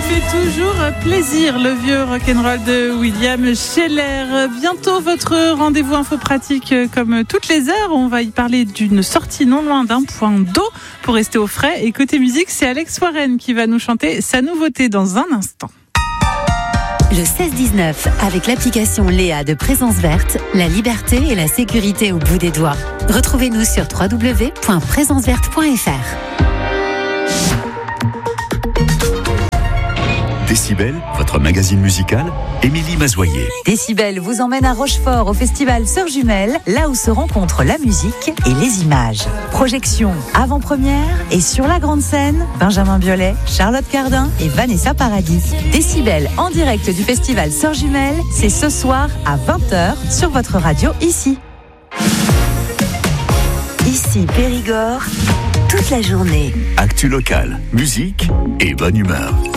fait toujours plaisir, le vieux rock'n'roll de William Scheller. Bientôt votre rendez-vous info pratique comme toutes les heures. On va y parler d'une sortie non loin d'un point d'eau pour rester au frais. Et côté musique, c'est Alex Warren qui va nous chanter sa nouveauté dans un instant. Le 16-19, avec l'application Léa de Présence Verte, la liberté et la sécurité au bout des doigts. Retrouvez-nous sur www.présenceverte.fr. Décibel, votre magazine musical, Émilie Mazoyer. Décibel vous emmène à Rochefort au festival Sœurs Jumelles, là où se rencontrent la musique et les images. Projection avant-première et sur la grande scène, Benjamin Biolay, Charlotte Cardin et Vanessa Paradis. Décibel en direct du festival Sœurs Jumelles, c'est ce soir à 20h sur votre radio ici. Ici Périgord, toute la journée. Actu local, musique et bonne humeur.